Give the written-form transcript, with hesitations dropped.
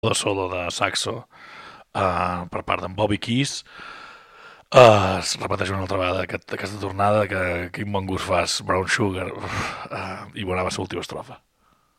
de solo de saxo per part d'en Bobby Keys. Es repeteix una altra vegada aquesta tornada que quin bon gust fas, Brown Sugar. I bona va ser l'última estrofa.